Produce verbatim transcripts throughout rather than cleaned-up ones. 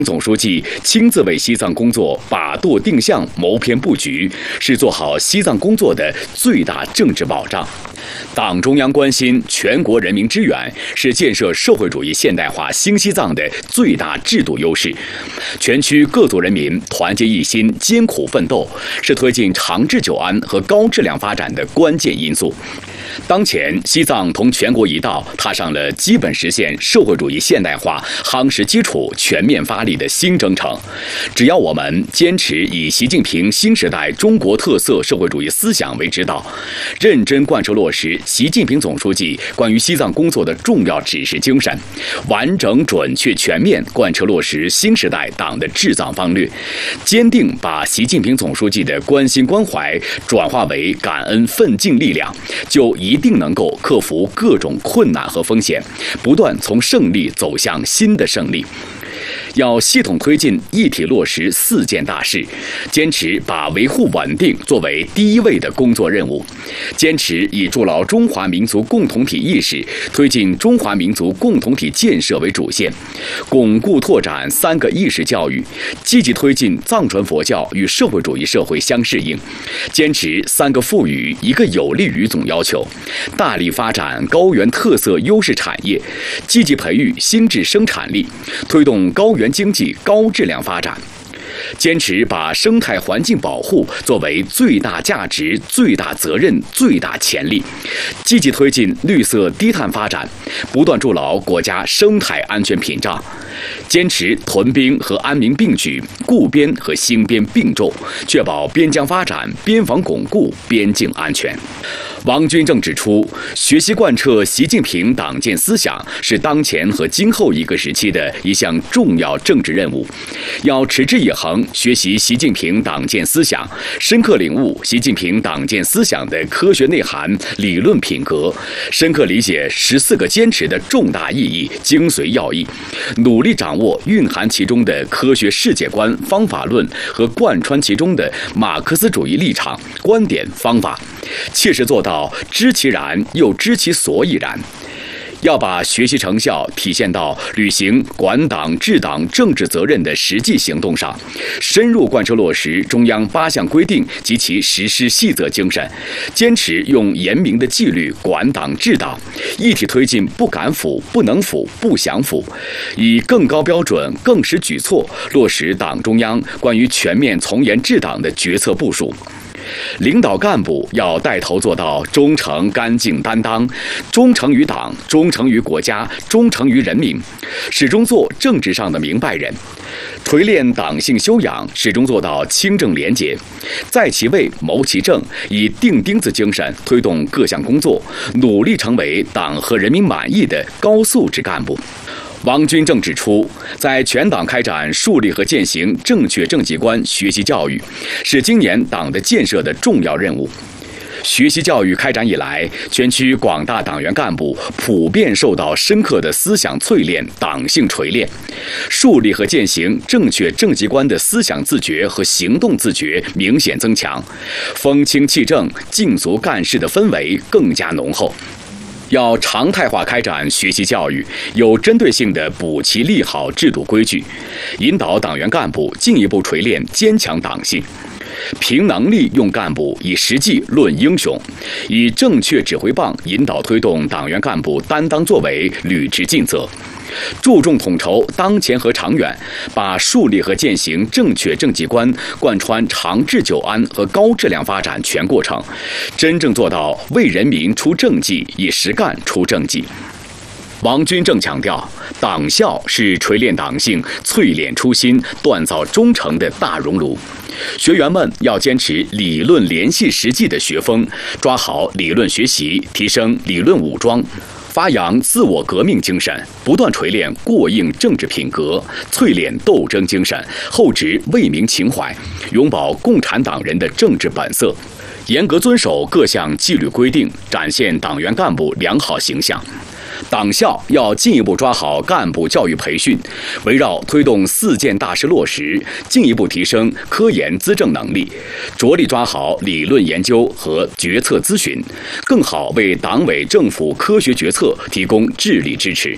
总书记亲自为西藏工作把舵定向、谋篇布局，是做好西藏工作的最大政治保障。党中央关心，全国人民支援，是建设社会主义现代化新西藏的最大制度优势。全区各族人民团结一心、艰苦奋斗，是推进长治久安和高质量发展的关键因素。当前，西藏同全国一道，踏上了基本实现社会主义现代化、夯实基础、全面发力的新征程。只要我们坚持以习近平新时代中国特色社会主义思想为指导，认真贯彻落实习近平总书记关于西藏工作的重要指示精神，完整、准确、全面贯彻落实新时代党的治藏方略，坚定把习近平总书记的关心关怀转化为感恩奋进力量，就一定能够克服各种困难和风险，不断从胜利走向新的胜利。要系统推进一体落实四件大事，坚持把维护稳定作为第一位的工作任务，坚持以筑牢中华民族共同体意识、推进中华民族共同体建设为主线，巩固拓展三个意识教育，积极推进藏传佛教与社会主义社会相适应，坚持三个富裕一个有利于总要求，大力发展高原特色优势产业，积极培育新质生产力，推动高原经济高质量发展，坚持把生态环境保护作为最大价值、最大责任、最大潜力，积极推进绿色低碳发展，不断筑牢国家生态安全屏障，坚持屯兵和安民并举、固边和兴边并重，确保边疆发展、边防巩固、边境安全。王军正指出，学习贯彻习近平党建思想是当前和今后一个时期的一项重要政治任务，要持之以恒学习习近平党建思想，深刻领悟习近平党建思想的科学内涵、理论品格，深刻理解十四个坚持的重大意义、精髓要义，努力掌握蕴含其中的科学世界观、方法论和贯穿其中的马克思主义立场、观点、方法，切实做到知其然又知其所以然。要把学习成效体现到履行管党治党政治责任的实际行动上，深入贯彻落实中央八项规定及其实施细则精神，坚持用严明的纪律管党治党，一体推进不敢腐、不能腐、不想腐，以更高标准、更实举措落实党中央关于全面从严治党的决策部署。领导干部要带头做到忠诚、干净、担当，忠诚于党，忠诚于国家，忠诚于人民，始终做政治上的明白人，锤炼党性修养，始终做到清正廉洁，在其位谋其政，以钉钉子精神推动各项工作，努力成为党和人民满意的高素质干部。王军正指出，在全党开展树立和践行正确政绩观学习教育，是今年党的建设的重要任务。学习教育开展以来，全区广大党员干部普遍受到深刻的思想淬炼、党性锤炼，树立和践行正确政绩观的思想自觉和行动自觉明显增强，风清气正、尽足干事的氛围更加浓厚。要常态化开展学习教育，有针对性地补齐立好制度规矩，引导党员干部进一步锤炼坚强党性，凭能力用干部，以实际论英雄，以正确指挥棒引导推动党员干部担当作为，履职尽责。注重统筹当前和长远，把树立和践行正确政绩观贯穿长治久安和高质量发展全过程，真正做到为人民出政绩，以实干出政绩。王军正强调，党校是锤炼党性、淬炼初心、锻造忠诚的大熔炉。学员们要坚持理论联系实际的学风，抓好理论学习，提升理论武装，发扬自我革命精神，不断锤炼过硬政治品格，淬炼斗争精神，厚植为民情怀，永葆共产党人的政治本色，严格遵守各项纪律规定，展现党员干部良好形象。党校要进一步抓好干部教育培训，围绕推动四件大事落实，进一步提升科研资政能力，着力抓好理论研究和决策咨询，更好为党委政府科学决策提供智力支持。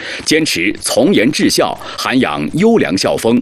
坚持从严治校，涵养优良校风，